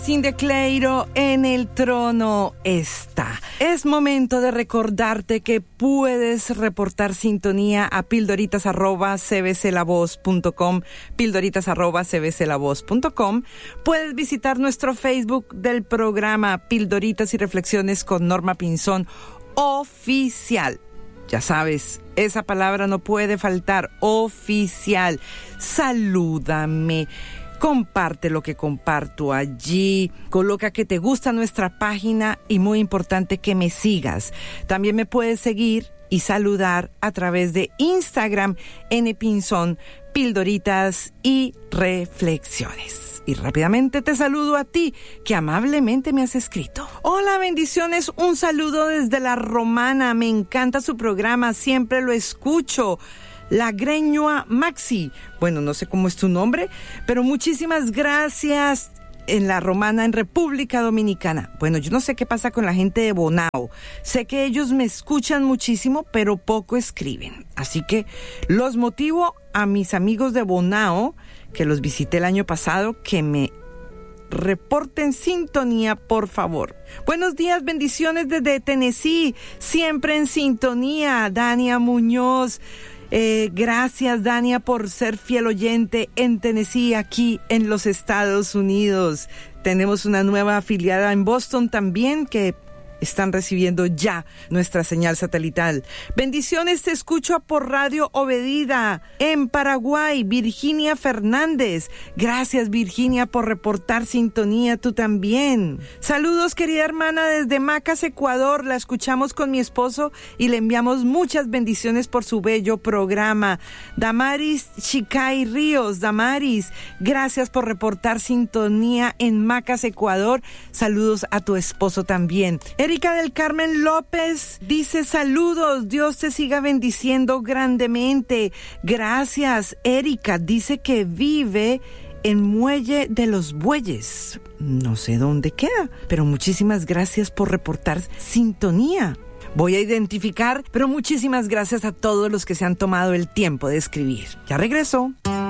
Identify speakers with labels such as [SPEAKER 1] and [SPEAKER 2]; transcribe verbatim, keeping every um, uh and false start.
[SPEAKER 1] Cindy Cleiro en el trono está. Es momento de recordarte que puedes reportar sintonía a pildoritas arroba c b c la voz punto com, pildoritas arroba c b c la voz punto com. Puedes visitar nuestro Facebook del programa Pildoritas y Reflexiones con Norma Pinzón Oficial. Ya sabes, esa palabra no puede faltar, oficial. Salúdame. Comparte lo que comparto allí, coloca que te gusta nuestra página y muy importante que me sigas. También me puedes seguir y saludar a través de Instagram, npinzón, pildoritas y reflexiones. Y rápidamente te saludo a ti, que amablemente me has escrito. Hola, bendiciones, un saludo desde La Romana, me encanta su programa, siempre lo escucho. La Greñua Maxi, bueno, no sé cómo es tu nombre, pero muchísimas gracias en La Romana, en República Dominicana. Bueno, yo no sé qué pasa con la gente de Bonao. Sé que ellos me escuchan muchísimo, pero poco escriben. Así que los motivo a mis amigos de Bonao, que los visité el año pasado, que me reporten sintonía, por favor. Buenos días, bendiciones desde Tennessee, siempre en sintonía. Dania Muñoz. Eh, gracias, Dania, por ser fiel oyente en Tennessee, aquí en los Estados Unidos. Tenemos una nueva afiliada en Boston también que están recibiendo ya nuestra señal satelital. Bendiciones, te escucho por Radio Obedida en Paraguay, Virginia Fernández. Gracias, Virginia, por reportar sintonía, tú también. Saludos, querida hermana, desde Macas, Ecuador. La escuchamos con mi esposo y le enviamos muchas bendiciones por su bello programa. Damaris Chicay Ríos, Damaris, gracias por reportar sintonía en Macas, Ecuador. Saludos a tu esposo también. Erika del Carmen López dice saludos, Dios te siga bendiciendo grandemente. Gracias, Erika. Dice que vive en Muelle de los Bueyes. No sé dónde queda, pero muchísimas gracias por reportar sintonía. Voy a identificar, pero muchísimas gracias a todos los que se han tomado el tiempo de escribir. Ya regreso.